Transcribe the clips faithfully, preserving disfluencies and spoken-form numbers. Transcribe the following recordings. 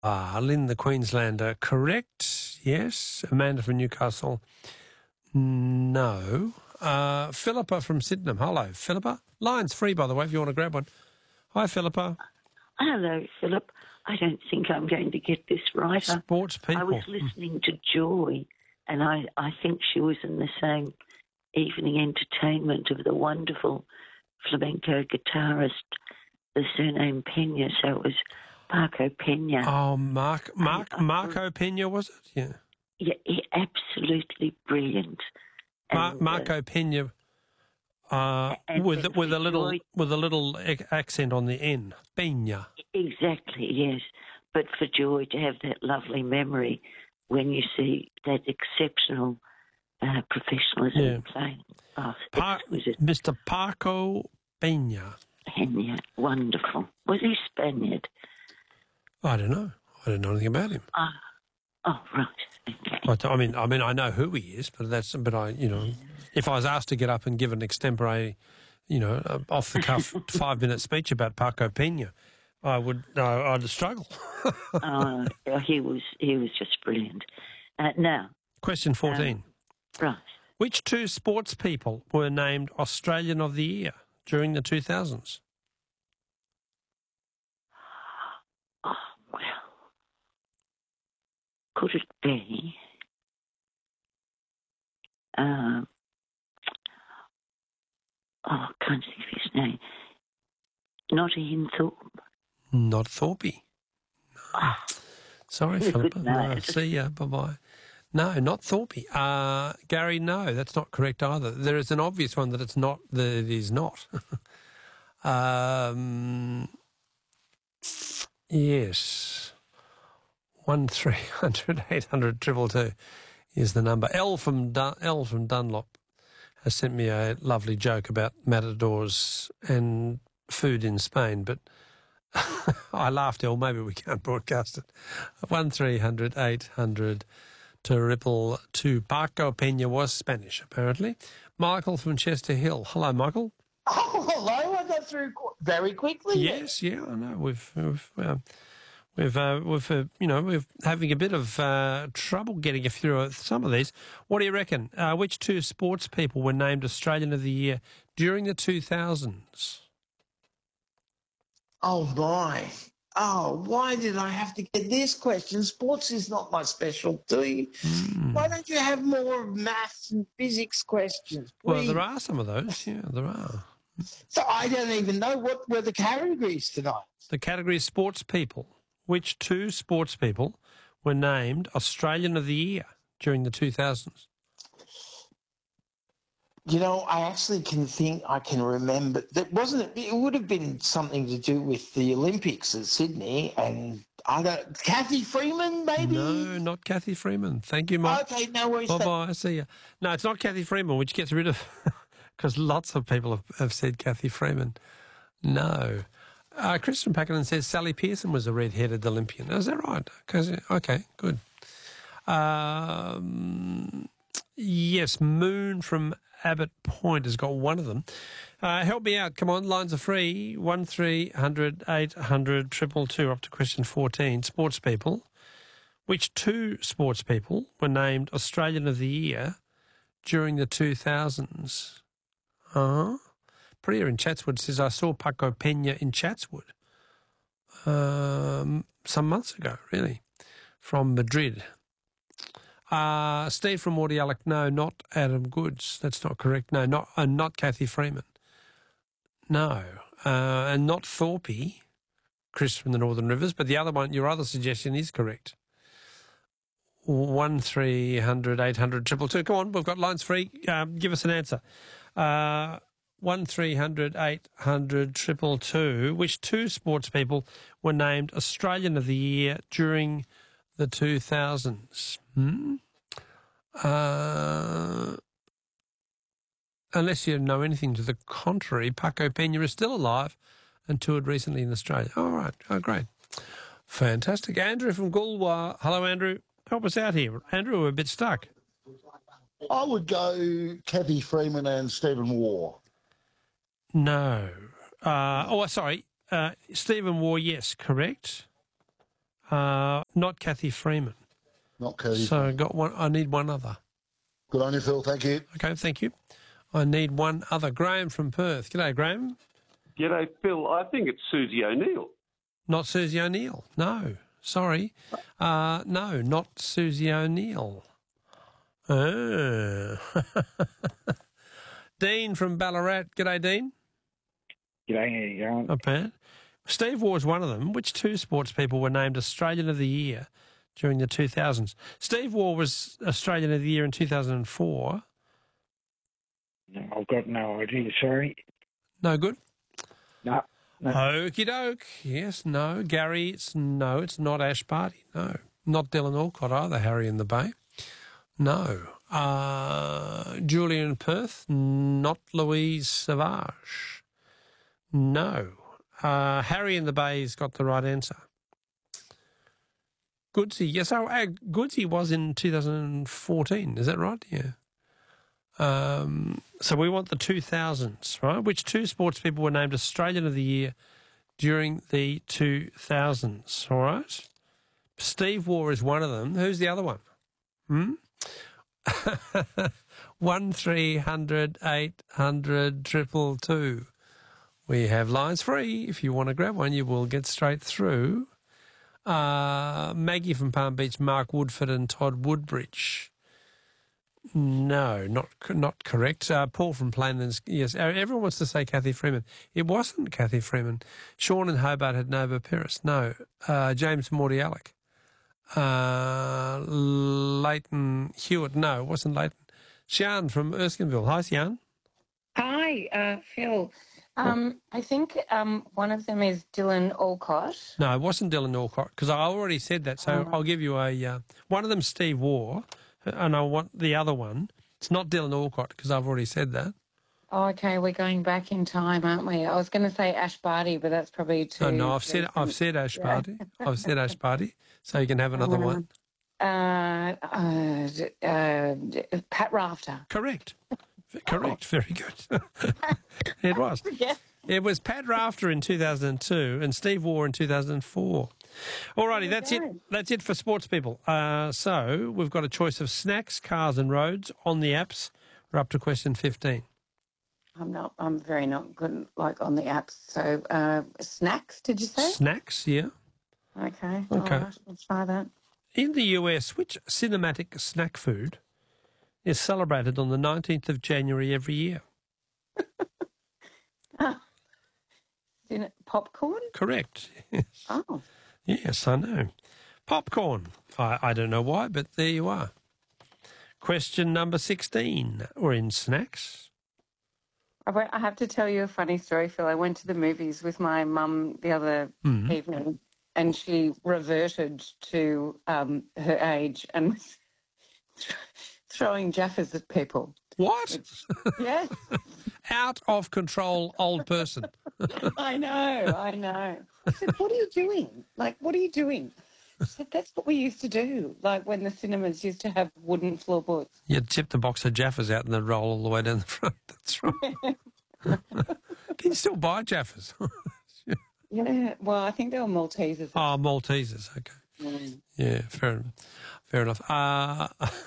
Ah, Lynn the Queenslander, correct. Yes. Amanda from Newcastle, no. Uh, Philippa from Sydenham, hello. Philippa, line's free, by the way, if you want to grab one. Hi, Philippa. Hello, Philip. I don't think I'm going to get this right. Sports people. I was listening to Joy, and I, I think she was in the same evening entertainment of the wonderful flamenco guitarist, the surname Pena, so it was Paco Pena. Oh, Mark, Mark, I, I Marco thought, Pena, was it? Yeah. Yeah, he, absolutely brilliant. Mar- And, Marco uh, Pena, uh, and with then with a for little Joy- with a little ac- accent on the N. Pena. Exactly, yes. But for Joy to have that lovely memory when you see that exceptional uh, professionalism Yeah. in playing. Oh, Pa- exquisite. Mister Paco Pena. Pena, wonderful. Was he Spaniard? I don't know. I don't know anything about him. Ah, oh, right. Okay. I, I mean, I mean, I know who he is, but that's. But I, you know, if I was asked to get up and give an extempore, you know, uh, off the cuff five minute speech about Paco Pena, I would. No, I'd struggle. uh, he was he was just brilliant. Uh, now, Question fourteen. um, right. Which two sports people were named Australian of the Year during the two thousands? Oh, well. Could it be? Um, oh, I can't think of his name. Not Ian Thorpe. Not Thorpe. No. Oh, Sorry, good Philippa. No, night. see ya. Bye-bye. No, not Thorpe. Uh, Gary, no, that's not correct either. There is an obvious one that it's not, that it is not. um, yes. One three hundred eight hundred triple two is the number. L from Dun- L from Dunlop has sent me a lovely joke about matadors and food in Spain, but I laughed. L, maybe we can't broadcast it. One three hundred eight hundred triple two. Paco Pena was Spanish, apparently. Michael from Chester Hill. Hello, Michael. Oh, hello! I got through qu- very quickly. Yes, yeah, I know. We've we've uh, we've uh, we've uh, you know we're having a bit of uh, trouble getting through some of these. What do you reckon? Uh, which two sports people were named Australian of the Year during the two thousands? Oh my! Oh, why did I have to get this question? Sports is not my specialty. Mm. Why don't you have more maths and physics questions, please? Well, there are some of those. Yeah, there are. So I don't even know what were the categories tonight. The category is sports people. Which two sports people were named Australian of the Year during the two thousands? You know, I actually can think I can remember that wasn't it. It would have been something to do with the Olympics at Sydney, and I don't. Kathy Freeman, maybe. No, not Kathy Freeman. Thank you, Mike. Okay, no worries. Bye bye. See ya. No, it's not Kathy Freeman, which gets rid of because lots of people have, have said Kathy Freeman. No. Uh, Christian Packenden says Sally Pearson was a red-headed Olympian. Is that right? 'Cause- Okay, good. Um, yes, Moon from Abbott Point has got one of them. Uh, help me out. Come on, lines are free. One three hundred eight hundred triple two. Up to question fourteen. Sports people. Which two sports people were named Australian of the Year during the two thousands? Uh-huh. Priya in Chatswood says, I saw Paco Pena in Chatswood um, some months ago, really, from Madrid. Uh, Steve from Mordialloc, no, not Adam Goods. That's not correct. No, not uh, not Kathy Freeman. No, uh, and not Thorpe, Chris from the Northern Rivers. But the other one, your other suggestion is correct. One three hundred eight hundred triple two. Come on, we've got lines free. Um, give us an answer. Uh, one three hundred eight hundred triple two. Which two sports people were named Australian of the Year during the two thousands? Hmm? Uh, unless you know anything to the contrary, Paco Pena is still alive and toured recently in Australia. All right. Oh, great. Fantastic. Andrew from Goolwa. Hello, Andrew. Help us out here. Andrew, we're a bit stuck. I would go Kathy Freeman and Stephen Waugh. No. Uh, oh, sorry. Uh, Stephen Waugh, yes, correct. Uh, not Kathy Freeman. Not Kathy. So I got one. I need one other. Good on you, Phil. Thank you. Okay, thank you. I need one other. Graham from Perth. G'day, Graham. G'day, Phil. I think it's Susie O'Neill. Not Susie O'Neill. No, sorry. Uh, no, not Susie O'Neill. Oh. Dean from Ballarat. G'day, Dean. G'day, how you going? Not bad. Steve Waugh's one of them. Which two sports people were named Australian of the Year during the two thousands? Steve Waugh was Australian of the Year in two thousand four. No, I've got no idea, sorry. No good? No. no. Okie doke. Yes, no. Gary, it's no, it's not Ash Barty. No. Not Dylan Alcott either, Harry in the Bay. No. Uh, Julian Perth, not Louise Savage. No. Uh, Harry in the Bay's got the right answer. Goodsey, yes, oh, uh, Goodsey was in two thousand fourteen, is that right? Yeah. Um, so we want the two thousands, right? Which two sports people were named Australian of the Year during the two thousands, all right? Steve Waugh is one of them. Who's the other one? Hmm? one three hundred eight hundred triple two. We have lines free. If you want to grab one, you will get straight through. Uh, Maggie from Palm Beach, Mark Woodford and Todd Woodbridge. No, not not correct. Uh, Paul from Plainlands, yes. Everyone wants to say Kathy Freeman. It wasn't Kathy Freeman. Sean in Hobart had Nova Pyrrhus. No. Uh, James Mordialec. Uh, Leighton Hewitt. No, it wasn't Leighton. Sian from Erskineville. Hi, Sian. Hi, uh, Phil. Um, I think um, one of them is Dylan Alcott. No, it wasn't Dylan Alcott because I already said that. So Oh. I'll give you a uh, one of them, Steve Waugh, and I want the other one. It's not Dylan Alcott because I've already said that. Oh, okay, we're going back in time, aren't we? I was going to say Ash Barty, but that's probably too. No, no, I've said recent. I've said Ash Barty. I've said Ash Barty, so you can have another Um, one. Uh, uh, d- uh, d- Pat Rafter. Correct. Correct. Very good. It was. Yes. It was Pat Rafter in two thousand two and Steve Waugh in two thousand four. All righty, that's it. That's it for sports people. Uh, so we've got a choice of snacks, cars and roads on the apps. We're up to question fifteen. I'm not. I'm very not good, like on the apps. So uh, snacks. Did you say? Snacks, yeah. Okay. Okay. All right, I'll try that. In the U S, which cinematic snack food is celebrated on the nineteenth of January every year? Is it popcorn? Correct. Yes, Oh. yes I know. Popcorn. I, I don't know why, but there you are. Question number sixteen. We're in snacks. I went- I have to tell you a funny story, Phil. I went to the movies with my mum the other Mm. evening, and she reverted to um, her age and was throwing Jaffas at people. What? Yes, Out of control old person. I know, I know. I said, "What are you doing? Like, what are you doing?" I said, "That's what we used to do, like when the cinemas used to have wooden floorboards." You'd tip the box of Jaffas out and they'd roll all the way down the front. That's right. Can you still buy Jaffas? Yeah, well, I think they were Maltesers. Oh, Maltesers. Okay. Mm. Yeah, fair, fair enough. Uh,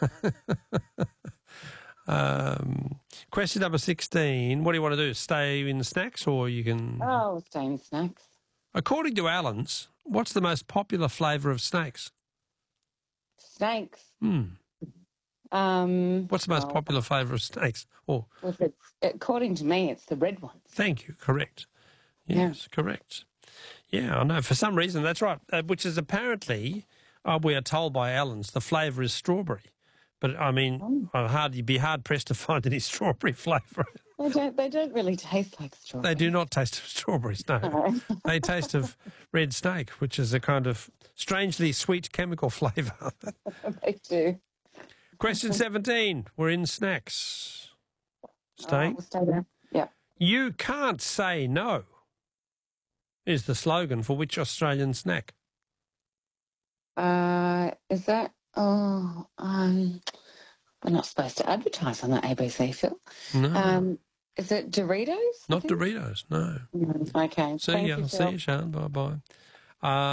um, question number sixteen. What do you want to do? Stay in snacks or you can... Oh, staying snacks. According to Allen's, what's the most popular flavour of snakes? Snakes. Hmm. Um, What's the most well, popular flavour of snakes? Oh, If it's, according to me, it's the red ones. thank you. Correct. Yes, correct. Yeah, I know. For some reason, that's right. Uh, which is apparently, uh, we are told by Allen's, the flavour is strawberry. But I mean, Oh. I'd hard, you'd be hard pressed to find any strawberry flavour. They don't. They don't really taste like strawberry. They do not taste of strawberries, no. No. They taste of red snake, which is a kind of strangely sweet chemical flavour. They do. Question seventeen. We're in snacks. Oh, Staying. we'll stay there. Yeah. You can't say no is the slogan for which Australian snack? Uh, is that? Oh, um, we're not supposed to advertise on the A B C, Phil. No, Um, is it Doritos? I not think? Doritos, no. Mm, Okay. See Thank ya, you, see Phil. you, Sean. Bye-bye. Uh,